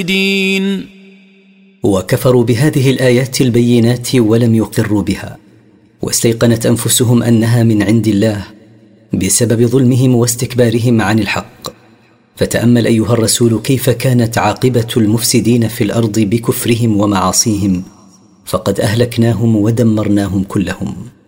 وكفروا بهذه الآيات البينات ولم يقروا بها، واستيقنت أنفسهم أنها من عند الله بسبب ظلمهم واستكبارهم عن الحق. فتأمل أيها الرسول كيف كانت عاقبة المفسدين في الأرض بكفرهم ومعاصيهم، فقد أهلكناهم ودمرناهم كلهم.